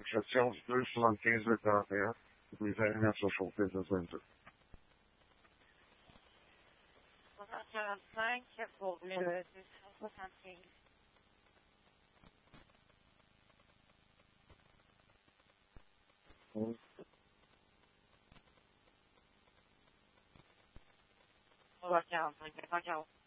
Já tinha uns 2 plantins abertos do Inverno Social Business Center. On va faire un